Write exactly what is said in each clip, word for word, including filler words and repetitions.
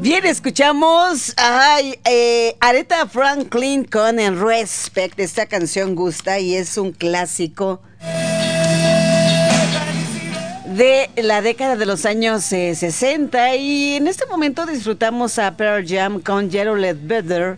Bien, escuchamos ay, eh, Aretha Franklin con el Respect. Esta canción gusta y es un clásico de la década de los años eh, sesenta. Y en este momento disfrutamos a Pearl Jam con Yellow Let Better.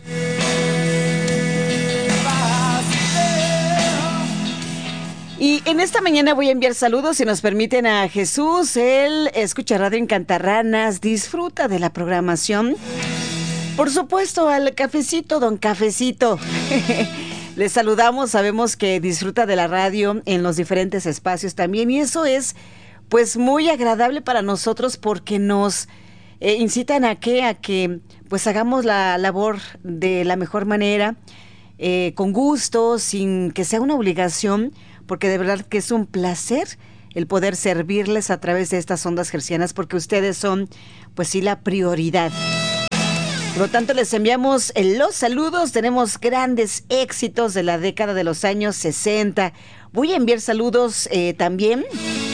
Y en esta mañana voy a enviar saludos, si nos permiten, a Jesús. Él escucha radio en Cantarranas, disfruta de la programación. Por supuesto, al Cafecito, don Cafecito. Le saludamos, sabemos que disfruta de la radio en los diferentes espacios también. Y eso es, pues, muy agradable para nosotros porque nos eh, incitan a que, a que, pues, hagamos la labor de la mejor manera, eh, con gusto, sin que sea una obligación, porque de verdad que es un placer el poder servirles a través de estas ondas hercianas, porque ustedes son, pues sí, la prioridad. Por lo tanto, les enviamos los saludos. Tenemos grandes éxitos de la década de los años sesenta. Voy a enviar saludos eh, también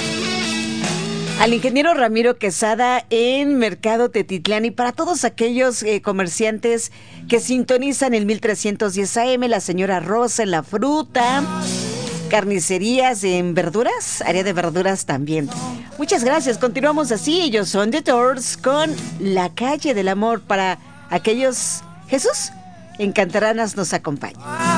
al ingeniero Ramiro Quesada en Mercado Tetitlán y para todos aquellos eh, comerciantes que sintonizan el mil trescientos diez A M, la señora Rosa en la fruta, carnicerías en verduras, área de verduras también. Muchas gracias, continuamos así. Ellos son The Doors con La Calle del Amor para aquellos. Jesús en Cantarranas nos acompaña.